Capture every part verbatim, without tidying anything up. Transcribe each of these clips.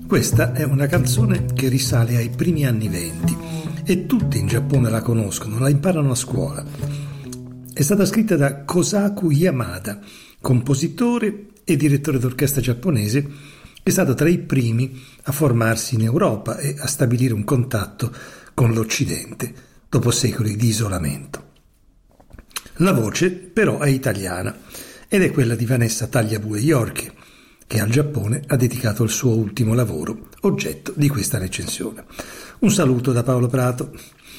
Questa è una canzone che risale ai primi anni venti e tutti in Giappone la conoscono, la imparano a scuola. È stata scritta da Kosaku Yamada, compositore e direttore d'orchestra giapponese, che è stato tra i primi a formarsi in Europa e a stabilire un contatto con l'Occidente dopo secoli di isolamento. La voce però è italiana ed è quella di Vanessa Tagliabue York, che al Giappone ha dedicato il suo ultimo lavoro, oggetto di questa recensione. Un saluto da Paolo Prato.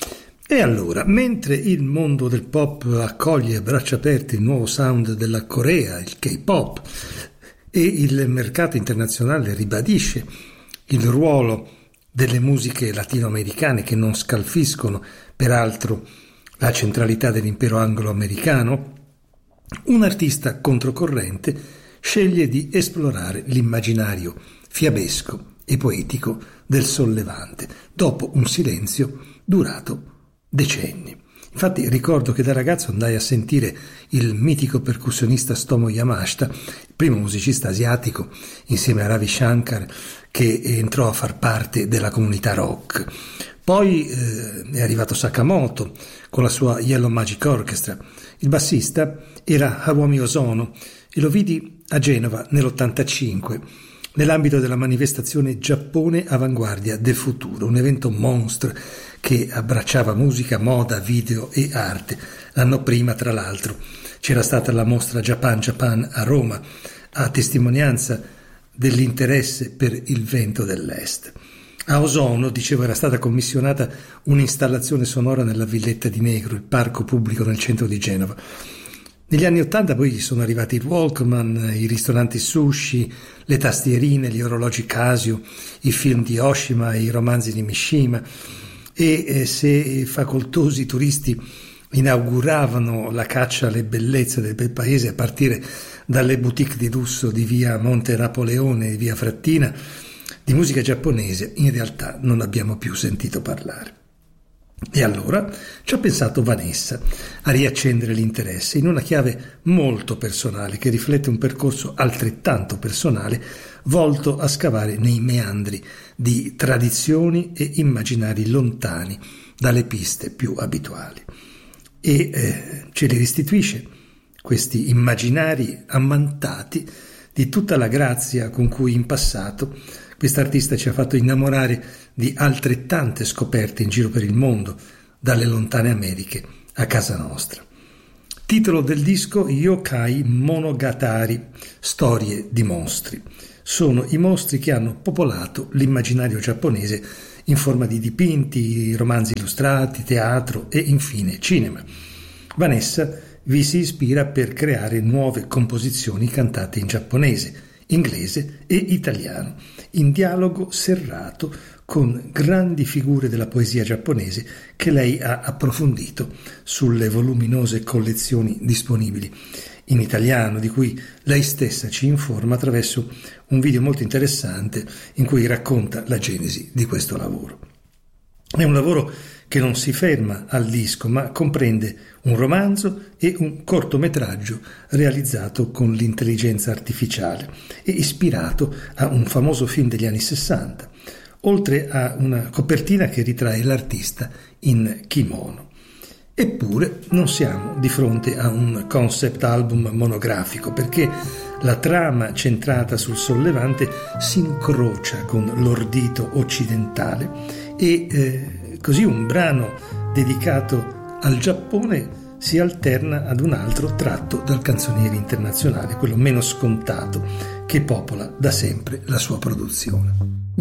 E allora, mentre il mondo del pop accoglie a braccia aperte il nuovo sound della Corea, il K-pop, e il mercato internazionale ribadisce il ruolo delle musiche latinoamericane che non scalfiscono, peraltro, la centralità dell'impero anglo-americano, un artista controcorrente sceglie di esplorare l'immaginario fiabesco e poetico del sollevante, dopo un silenzio durato decenni. Infatti ricordo che da ragazzo andai a sentire il mitico percussionista Tomo Yamashita, il primo musicista asiatico insieme a Ravi Shankar che entrò a far parte della comunità rock. Poi eh, è arrivato Sakamoto con la sua Yellow Magic Orchestra. Il bassista era Haruomi Ozono e lo vidi a Genova nell'ottantacinque nell'ambito della manifestazione Giappone Avanguardia del Futuro, un evento monstre che abbracciava musica, moda, video e arte. L'anno prima, tra l'altro, c'era stata la mostra Japan Japan a Roma, a testimonianza dell'interesse per il vento dell'Est. A Ozono, dicevo, era stata commissionata un'installazione sonora nella Villetta di Negro, il parco pubblico nel centro di Genova. Negli anni Ottanta poi sono arrivati i Walkman, i ristoranti sushi, le tastierine, gli orologi Casio, i film di Oshima, i romanzi di Mishima, e eh, se facoltosi turisti inauguravano la caccia alle bellezze del bel paese a partire dalle boutique di lusso di via Monte Napoleone e via Frattina, di musica giapponese in realtà non abbiamo più sentito parlare. E allora ci ha pensato Vanessa a riaccendere l'interesse in una chiave molto personale che riflette un percorso altrettanto personale volto a scavare nei meandri di tradizioni e immaginari lontani dalle piste più abituali. E eh, ce li restituisce questi immaginari ammantati di tutta la grazia con cui in passato quest'artista ci ha fatto innamorare di altrettante scoperte in giro per il mondo, dalle lontane Americhe a casa nostra. Titolo del disco: Yokai Monogatari, storie di mostri. Sono i mostri che hanno popolato l'immaginario giapponese in forma di dipinti, romanzi illustrati, teatro e infine cinema. Vanessa vi si ispira per creare nuove composizioni cantate in giapponese, inglese e italiano, in dialogo serrato con grandi figure della poesia giapponese che lei ha approfondito sulle voluminose collezioni disponibili in italiano, di cui lei stessa ci informa attraverso un video molto interessante in cui racconta la genesi di questo lavoro. È un lavoro che non si ferma al disco, ma comprende un romanzo e un cortometraggio realizzato con l'intelligenza artificiale e ispirato a un famoso film degli anni sessanta, oltre a una copertina che ritrae l'artista in kimono. Eppure non siamo di fronte a un concept album monografico, perché la trama centrata sul sollevante si incrocia con l'ordito occidentale e eh, così un brano dedicato al Giappone si alterna ad un altro tratto dal canzoniere internazionale, quello meno scontato, che popola da sempre la sua produzione.